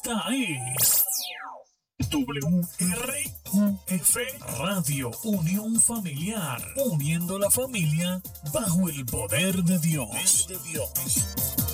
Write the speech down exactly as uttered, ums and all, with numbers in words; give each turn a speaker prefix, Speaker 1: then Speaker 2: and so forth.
Speaker 1: Esta es W R U F Radio Unión Familiar, uniendo la familia bajo el poder de Dios. De Dios.